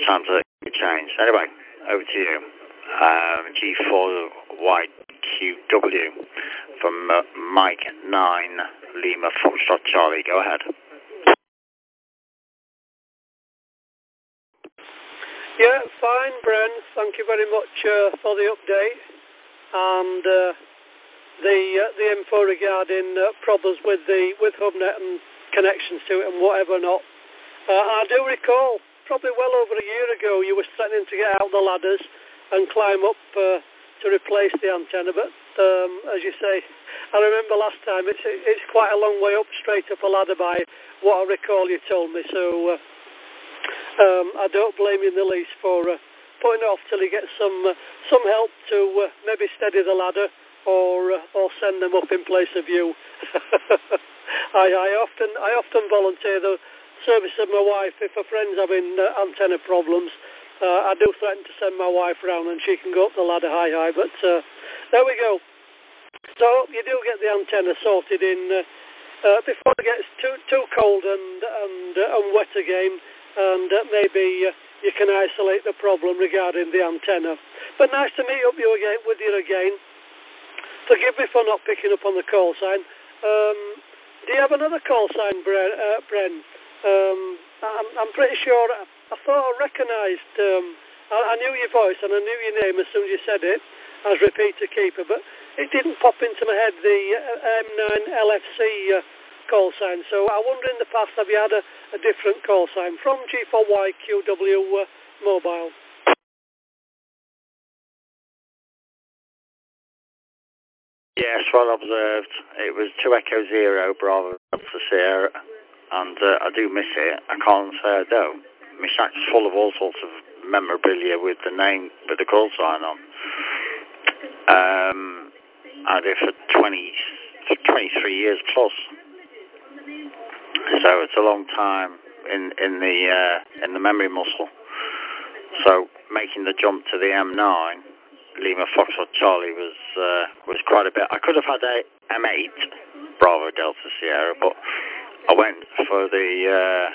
time to change. Anyway, over to you. G4YQW from Mike 9 Lima Foxtrot Charlie. Go ahead. Yeah, fine, Bren. Thank you very much for the update and the info regarding problems with HubNet and connections to it and whatever not. I do recall, probably well over a year ago, you were threatening to get out the ladders and climb up to replace the antenna, but as you say, I remember last time it's quite a long way up, straight up a ladder by what I recall you told me, so I don't blame you in the least for putting it off till you get some help to maybe steady the ladder or send them up in place of you. I often volunteer the service of my wife. If a friend's having antenna problems, I do threaten to send my wife round and she can go up the ladder high. But there we go. So you do get the antenna sorted in before it gets too cold and wet again, and maybe you can isolate the problem regarding the antenna. But nice to meet up with you again. Forgive me for not picking up on the call sign. Do you have another call sign, Bren? I'm pretty sure. I thought I recognised. I knew your voice and I knew your name as soon as you said it as repeater keeper, but it didn't pop into my head the M9 LFC call sign. So I wonder in the past, have you had a different call sign from G4YQW mobile? Yes, well observed. It was 2 Echo Zero Bravo Delta Sierra, and I do miss it. I can't say I don't. My shack's full of all sorts of memorabilia with the name, with the call sign on. I did for 23 years plus. So it's a long time in the memory muscle. So making the jump to the M9 Lima Foxtrot Charlie was quite a bit. I could have had a M8 Bravo Delta Sierra, but I went for the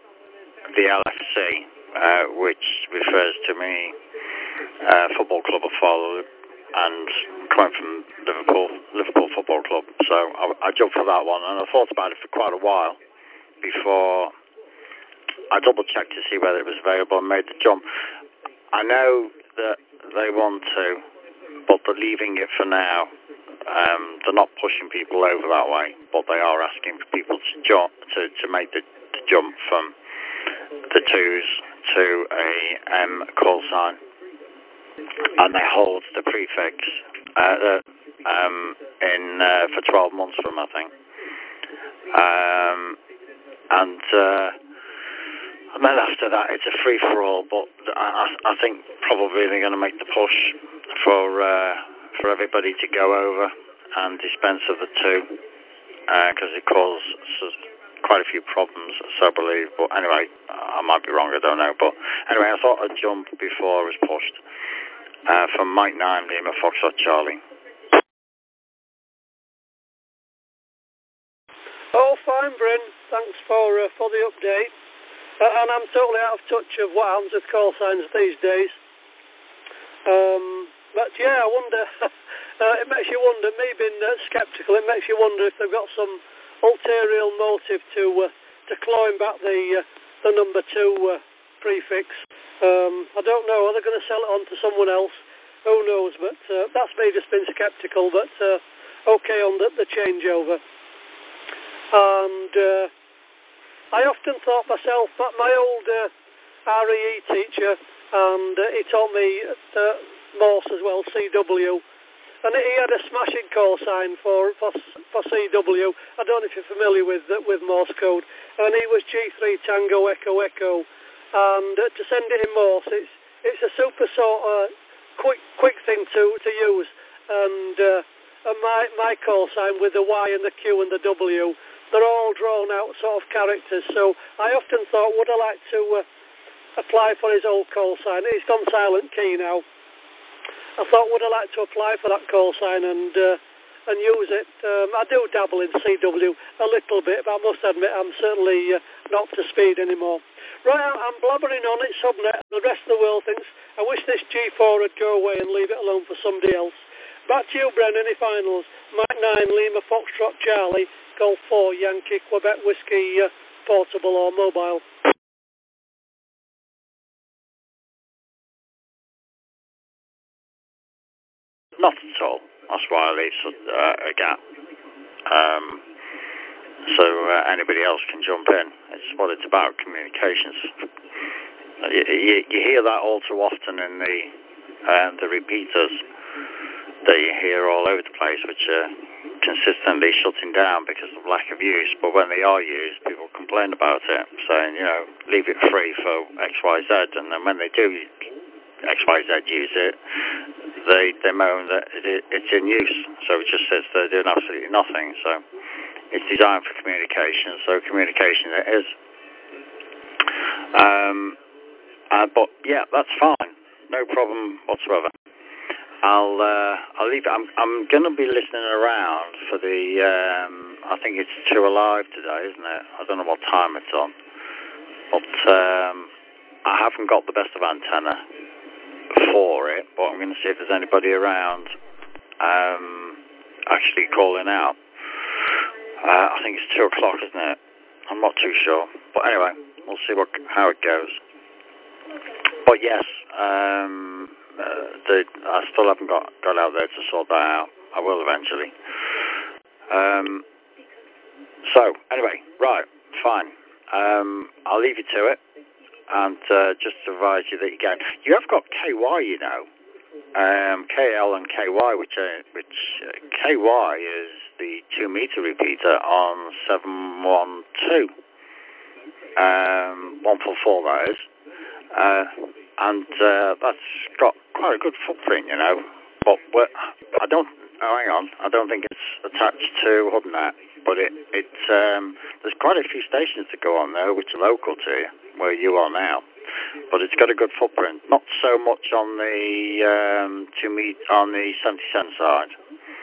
LFC, which refers to me football club of Farlow, and coming from Liverpool Football Club. So I jumped for that one, and I thought about it for quite a while before I double checked to see whether it was available and made the jump. I know that they want to, but they're leaving it for now. They're not pushing people over that way, but they are asking for people to jump to make the jump from the 2s to a M call sign, and they hold the prefix for 12 months from, I think, and then after that it's a free-for-all, but I think probably they're going to make the push for everybody to go over and dispense of the 2, because it causes quite a few problems, so I believe. But anyway, I might be wrong, I don't know. But anyway, I thought I'd jump before I was pushed. From Mike 9 Lima Foxtrot Charlie. Oh, fine, Bryn. Thanks for the update. And I'm totally out of touch of what happens with call signs these days. But yeah, I wonder. It makes you wonder. Me being sceptical, it makes you wonder if they've got some ulterior motive to clawing back the number 2 prefix. I don't know. Are they going to sell it on to someone else? Who knows? But that's me just being sceptical. But okay on the changeover. And I often thought myself that my old REE teacher, and he taught me Morse as well, CW, and he had a smashing call sign for CW. I don't know if you're familiar with Morse code, and he was G3 Tango Echo Echo, and to send it in Morse, it's a super sort of quick thing to use, and my call sign with the Y and the Q and the W, they're all drawn out sort of characters. So I often thought, would I like to apply for his old call sign? He's gone silent key now. I thought, would I like to apply for that call sign and and use it. I do dabble in CW a little bit, but I must admit I'm certainly not up to speed anymore. Right, I'm blabbering on. It's Hubnet. The rest of the world thinks I wish this G4 would go away and leave it alone for somebody else. Back to you, Bren. Any finals? Mike 9, Lima, Foxtrot, Charlie, Golf 4, Yankee, Quebec, Whiskey, portable or mobile. Not at all. That's why I leave a gap. So anybody else can jump in. It's what it's about, communications. You hear that all too often in the repeaters that you hear all over the place, which are consistently shutting down because of lack of use. But when they are used, people complain about it, saying, leave it free for X, Y, Z. And then when they do X, Y, Z use it, they moan that it's in use. So it just says they're doing absolutely nothing. So it's designed for communication, so communication it is. But yeah, that's fine. No problem whatsoever. I'll leave it. I'm going to be listening around for the, I think it's 2 Alive today, isn't it? I don't know what time it's on. But I haven't got the best of antenna for it, but I'm going to see if there's anybody around actually calling out. I think it's 2 o'clock, isn't it? I'm not too sure. But anyway, we'll see how it goes. But yes, I still haven't got out there to sort that out. I will eventually. So, anyway, right, fine. I'll leave you to it. And just to advise you that you have got KY, KL and KY, which KY is the 2 meter repeater on 712, 144 that is, and that's got quite a good footprint, But I don't think it's attached to Hubnet, but there's quite a few stations to go on there which are local to you, where you are now. But it's got a good footprint. Not so much on the on the 70 cent side.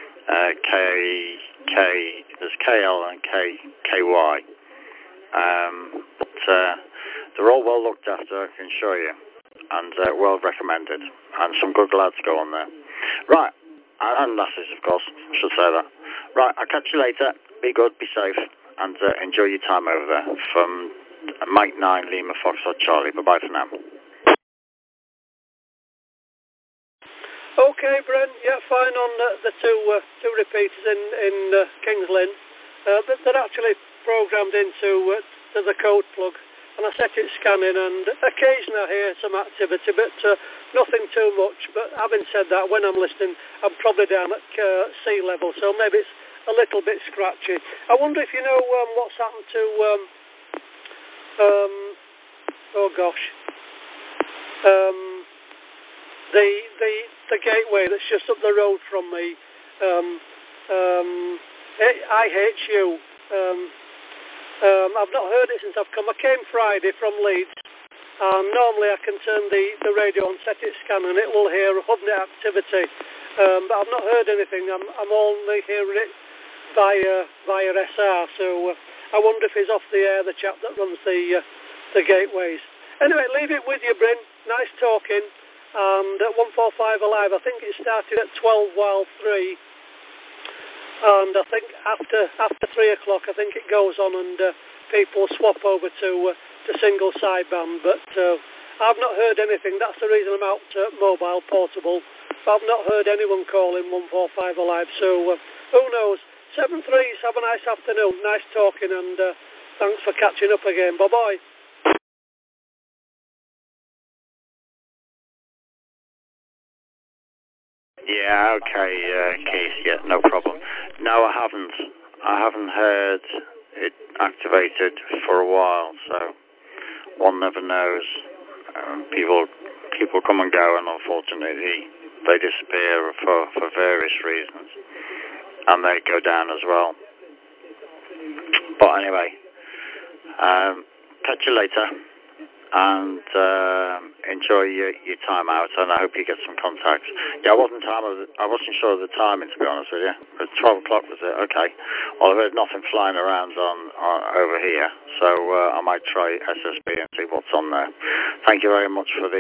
There's KL and KY. But they're all well looked after, I can assure you, and well recommended. And some good lads go on there. Right, and lasses, of course, I should say that. Right, I'll catch you later. Be good, be safe, and enjoy your time over there. From Mike 9, Lima, Foxtrot, Charlie. Bye-bye for now. Okay, Bren. Yeah, fine on the two repeaters in Kings Lynn. They're actually programmed into to the code plug, and I set it scanning, and occasionally I hear some activity, but nothing too much. But having said that, when I'm listening, I'm probably down at sea level, so maybe it's a little bit scratchy. I wonder if you know what's happened to the gateway that's just up the road from me, IHU. I've not heard it since I've come. I came Friday from Leeds, and normally I can turn the radio on, set it scan, and it will hear Hubnet activity. But I've not heard anything. I'm only hearing it via SR. So I wonder if he's off the air, the chap that runs the gateways. Anyway, leave it with you, Bryn. Nice talking. And at 145 Alive, I think it started at 12 while 3. And I think after 3 o'clock, I think it goes on and people swap over to single sideband. But I've not heard anything. That's the reason I'm out mobile, portable. But I've not heard anyone calling 145 Alive. So who knows? 7-3s, have a nice afternoon. Nice talking, and thanks for catching up again. Bye-bye. Yeah, okay, Keith, yeah, no problem. No, I haven't heard it activated for a while, so one never knows. People come and go, and unfortunately they disappear for various reasons, and they go down as well. But anyway, catch you later, and enjoy your time out, and I hope you get some contacts. Yeah, I wasn't sure of the timing, to be honest with you. But 12 o'clock was it? Okay. Well, I've heard nothing flying around on over here, so I might try SSB and see what's on there. Thank you very much for the